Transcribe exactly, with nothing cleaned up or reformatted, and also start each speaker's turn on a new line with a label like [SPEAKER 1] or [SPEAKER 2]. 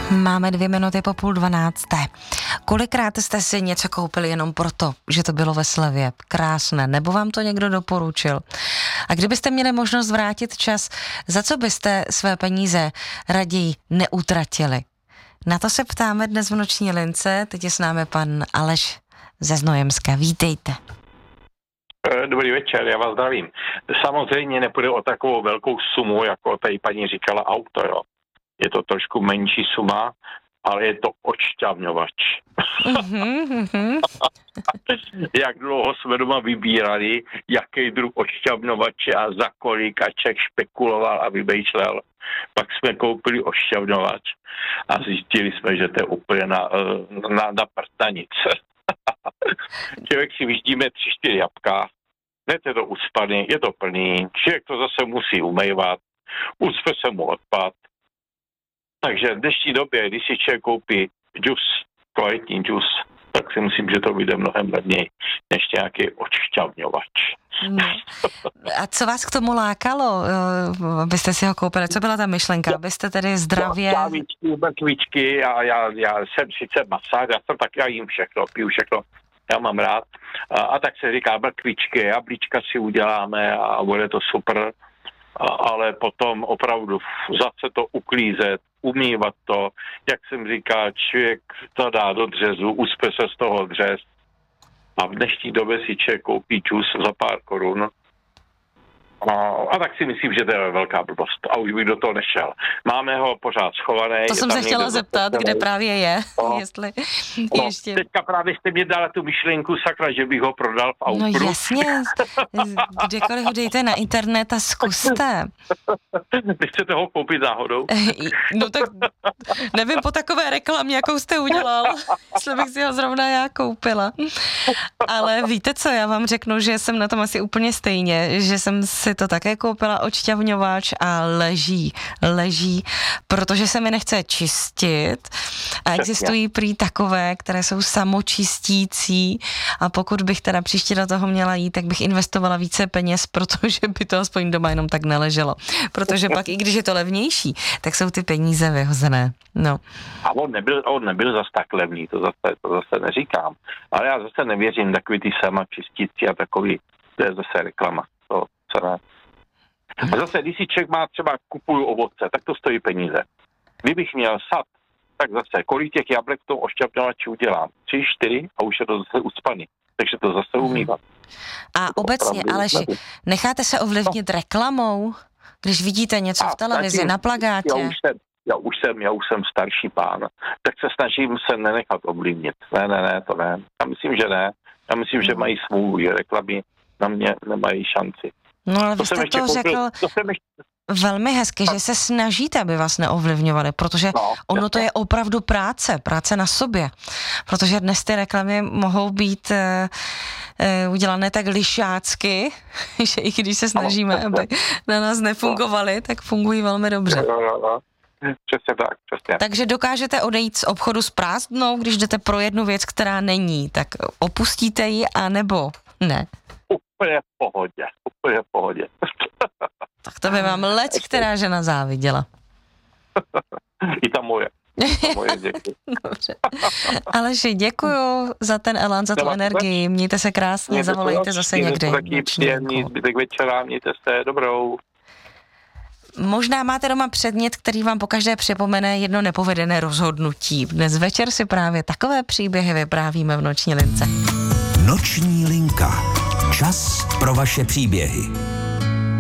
[SPEAKER 1] Máme dvě minuty po půl dvanácté. Kolikrát jste si něco koupili jenom proto, že to bylo ve slevě? Krásné. Nebo vám to někdo doporučil? A kdybyste měli možnost vrátit čas, za co byste své peníze raději neutratili? Na to se ptáme dnes v noční lince. Teď je s námi pan Aleš ze Znojemska. Vítejte.
[SPEAKER 2] Dobrý večer, já vás zdravím. Samozřejmě nepůjde o takovou velkou sumu, jako tady paní říkala auto, jo. Je to trošku menší suma, ale je to odšťavňovač. Mm-hmm. Jak dlouho jsme doma vybírali, jaký druh odšťavňovače a za kolik a člověk špekuloval a vymýšlel. Pak jsme koupili odšťavňovač a zjistili jsme, že to je úplně na, na, na prstanice. Člověk si vyždíme tři, čtyři jabka, hned je to uspaný, je to plný, člověk to zase musí umývat, ucpe se mu odpad. Takže v dnešní době, když si člověk koupí džus, kvalitní džus, tak si myslím, že to vyjde mnohem levněji než nějaký odšťavňovač.
[SPEAKER 1] No. A co vás k tomu lákalo, abyste si ho koupili? Co byla ta myšlenka? Abyste tedy zdravě...
[SPEAKER 2] Kávičky, mrkvičky a já, já jsem sice masář, já jsem tak, já jím všechno, piju všechno, já mám rád. A, a tak se říká mrkvičky, jablíčka si uděláme a bude to super. A, ale potom opravdu zase to uklízet, umývat to, jak jsem říkal, člověk to dá do dřezu, uspe se z toho dřez a v dnešní době si člověk koupí čus za pár korun. A, a tak si myslím, že to je velká blbost a už bych do toho nešel. Máme ho pořád schovaný.
[SPEAKER 1] To jsem se chtěla zeptat, kde právě je. No. Jestli
[SPEAKER 2] no,
[SPEAKER 1] ještě...
[SPEAKER 2] Teďka právě jste mi dala tu myšlenku, sakra, že bych ho prodal v autu.
[SPEAKER 1] No jasně, kdekoliv ho dejte na internet a zkuste.
[SPEAKER 2] Vy chcete ho koupit náhodou?
[SPEAKER 1] No tak nevím po takové reklamě, jakou jste udělal, jestli bych si ho zrovna já koupila. Ale víte co, já vám řeknu, že jsem na tom asi úplně stejně, že jsem si to také koupila odšťavňovač a leží, leží, protože se mi nechce čistit a existují prý takové, které jsou samočistící a pokud bych teda příště do toho měla jít, tak bych investovala více peněz, protože by to aspoň doma jenom tak neleželo. Protože pak, i když je to levnější, tak jsou ty peníze vyhozené. No.
[SPEAKER 2] A on nebyl, on nebyl zase tak levný, to zase, to zase neříkám. Ale já zase nevěřím takový ty samočistící a takový, to je zase reklama. To, co ne. A zase, když si člověk má třeba kupuju ovoce, tak to stojí peníze. Kdybych měl sad, tak zase, kolik těch jablek v tom ošťavňovači udělám? Tři, čtyři a už je to zase ucpaný. Takže to zase umývat.
[SPEAKER 1] A to obecně, Aleši, necháte se ovlivnit no. reklamou, když vidíte něco a, v televizi, taky, na plakátě?
[SPEAKER 2] Já už, jsem, já, už jsem, já už jsem starší pán, tak se snažím se nenechat ovlivnit. Ne, ne, ne, to ne. Já myslím, že ne. Já myslím, že mají svůj reklamy, na mě nemají šanci.
[SPEAKER 1] No ale vy jste to koupil, řekl to ještě... velmi hezky, že se snažíte, aby vás neovlivňovali, protože no, ono jasně. To je opravdu práce, práce na sobě. Protože dnes ty reklamy mohou být e, e, udělané tak lišácky, že i když se snažíme, no, aby na nás nefungovaly, tak fungují velmi dobře.
[SPEAKER 2] No, no, no. Přesně tak, přesně.
[SPEAKER 1] Takže dokážete odejít z obchodu s prázdnou, když jdete pro jednu věc, která není, tak opustíte ji, anebo ne?
[SPEAKER 2] Úplně v pohodě, úplně v pohodě.
[SPEAKER 1] Tak to by vám leč, která žena záviděla.
[SPEAKER 2] I ta moje. Ta moje, děkuji.
[SPEAKER 1] Dobře. Aleši, děkuju za ten elán, za tu energii. Mějte se krásně, mějte zavolejte zase někdy.
[SPEAKER 2] Taky příjemný zbytek večera, mějte se dobrou.
[SPEAKER 1] Možná máte doma předmět, který vám pokaždé připomene jedno nepovedené rozhodnutí. Dnes večer si právě takové příběhy vyprávíme v noční lince.
[SPEAKER 3] Noční linka. Čas pro vaše příběhy.